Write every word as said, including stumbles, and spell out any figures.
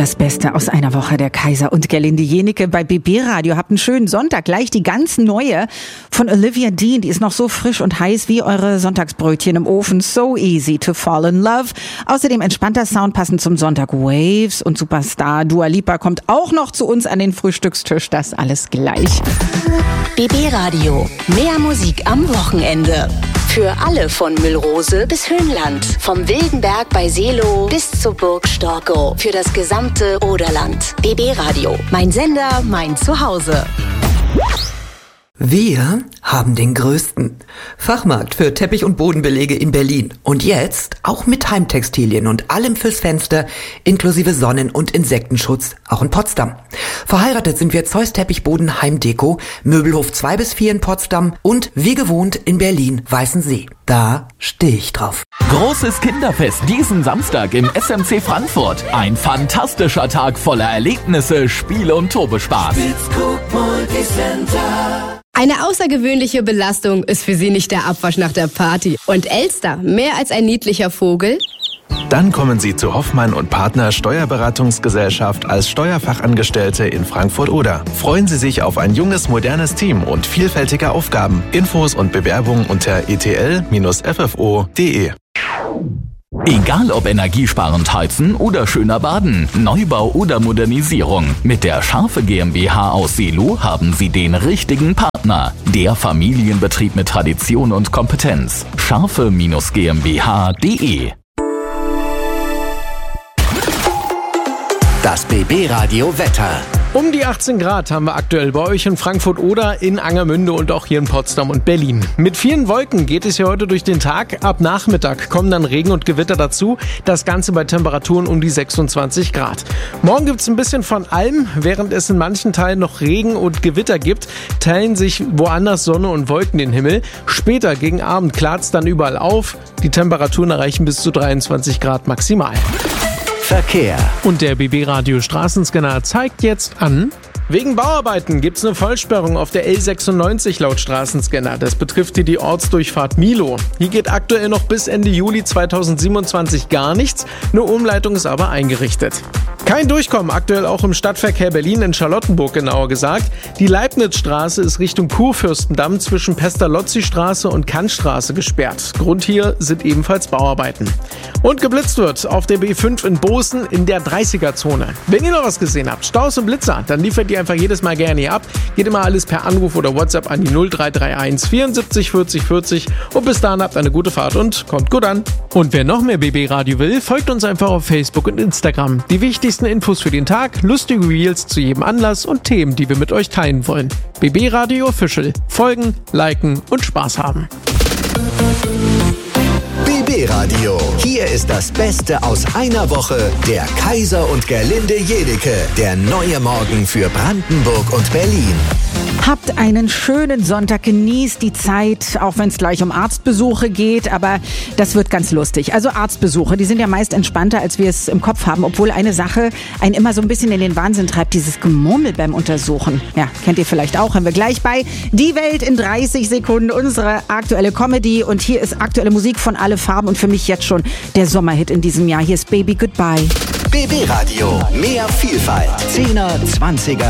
Das Beste aus einer Woche, der Kaiser und Gerlinde Jenike bei B B Radio. Habt einen schönen Sonntag. Gleich die ganz neue von Olivia Dean. Die ist noch so frisch und heiß wie eure Sonntagsbrötchen im Ofen. So easy to fall in love. Außerdem entspannter Sound passend zum Sonntag. Waves und Superstar Dua Lipa kommt auch noch zu uns an den Frühstückstisch. Das alles gleich. B B Radio. Mehr Musik am Wochenende. Für alle von Müllrose bis Höhenland. Vom Wildenberg bei Seelow bis zur Burg Storkow. Für das gesamte Oderland. B B Radio. Mein Sender, mein Zuhause. Wir haben den größten Fachmarkt für Teppich- und Bodenbelege in Berlin. Und jetzt auch mit Heimtextilien und allem fürs Fenster, inklusive Sonnen- und Insektenschutz, auch in Potsdam. Verheiratet sind wir Zeus Teppichboden Heimdeko, Möbelhof zwei bis vier in Potsdam und wie gewohnt in Berlin Weißensee. Da stehe ich drauf. Großes Kinderfest diesen Samstag im S M C Frankfurt. Ein fantastischer Tag voller Erlebnisse, Spiele und Turbospaß. Eine außergewöhnliche Belastung ist für sie nicht der Abwasch nach der Party. Und Elster, mehr als ein niedlicher Vogel? Dann kommen Sie zu Hoffmann und Partner Steuerberatungsgesellschaft als Steuerfachangestellte in Frankfurt-Oder. Freuen Sie sich auf ein junges, modernes Team und vielfältige Aufgaben. Infos und Bewerbungen unter e t l Bindestrich f f o punkt d e. Egal ob energiesparend heizen oder schöner baden, Neubau oder Modernisierung. Mit der Scharfe GmbH aus Seelow haben Sie den richtigen Partner. Der Familienbetrieb mit Tradition und Kompetenz. scharfe Bindestrich g m b h punkt d e. Das B B Radio Wetter. Um die achtzehn Grad haben wir aktuell bei euch in Frankfurt-Oder, in Angermünde und auch hier in Potsdam und Berlin. Mit vielen Wolken geht es hier heute durch den Tag. Ab Nachmittag kommen dann Regen und Gewitter dazu. Das Ganze bei Temperaturen um die sechsundzwanzig Grad. Morgen gibt es ein bisschen von allem. Während es in manchen Teilen noch Regen und Gewitter gibt, teilen sich woanders Sonne und Wolken den Himmel. Später gegen Abend klart es dann überall auf. Die Temperaturen erreichen bis zu dreiundzwanzig Grad maximal. Verkehr. Und der B B Radio Straßenscanner zeigt jetzt an: Wegen Bauarbeiten gibt's eine Vollsperrung auf der L sechsundneunzig laut Straßenscanner. Das betrifft hier die Ortsdurchfahrt Milo. Hier geht aktuell noch bis Ende Juli zweitausendsiebenundzwanzig gar nichts. Eine Umleitung ist aber eingerichtet. Kein Durchkommen aktuell auch im Stadtverkehr Berlin, in Charlottenburg genauer gesagt. Die Leibnizstraße ist Richtung Kurfürstendamm zwischen Pestalozzi-Straße und Kantstraße gesperrt. Grund hier sind ebenfalls Bauarbeiten. Und geblitzt wird auf der B fünf in Bozen in der dreißiger-Zone. Wenn ihr noch was gesehen habt, Staus und Blitzer, dann liefert ihr einfach jedes Mal gerne hier ab. Geht immer alles per Anruf oder WhatsApp an die null drei drei eins vierundsiebzig vierzig vierzig und bis dahin habt eine gute Fahrt und kommt gut an. Und wer noch mehr B B Radio will, folgt uns einfach auf Facebook und Instagram. Die wichtigsten Infos für den Tag, lustige Reels zu jedem Anlass und Themen, die wir mit euch teilen wollen. B B Radio Official. Folgen, liken und Spaß haben. B B Radio. Hier ist das Beste aus einer Woche. Der Kaiser und Gerlinde Jenike. Der neue Morgen für Brandenburg und Berlin. Habt einen schönen Sonntag, genießt die Zeit, auch wenn es gleich um Arztbesuche geht, aber das wird ganz lustig. Also Arztbesuche, die sind ja meist entspannter, als wir es im Kopf haben, obwohl eine Sache einen immer so ein bisschen in den Wahnsinn treibt, dieses Gemurmel beim Untersuchen. Ja, kennt ihr vielleicht auch, haben wir gleich bei Die Welt in dreißig Sekunden, unsere aktuelle Comedy, und hier ist aktuelle Musik von Alle Farben und für mich jetzt schon der Sommerhit in diesem Jahr. Hier ist Baby Goodbye. B B Radio. Mehr Vielfalt. Zehner, Zwanziger.